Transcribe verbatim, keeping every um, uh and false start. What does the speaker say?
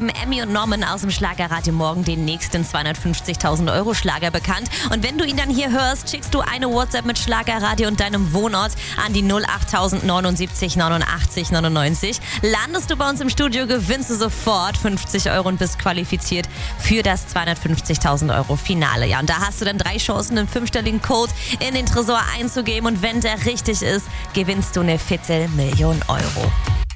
geben Emmy und Norman aus dem Schlagerradio morgen den nächsten zweihundertfünfzigtausend Euro Schlager bekannt. Und wenn du ihn dann hier hörst, schickst du eine WhatsApp mit Schlagerradio und deinem Wohnort an die null acht neunundsiebzig neunundachtzig neunundneunzig. Landest du bei uns im Studio, gewinnst du sofort fünfzig Euro und bist qualifiziert für das zweihundertfünfzigtausend Euro Finale. Ja, und da hast du dann drei Chancen, einen fünfstelligen Code in den Tresor einzugeben. Und wenn der richtig ist, gewinnst du eine Viertelmillion Euro.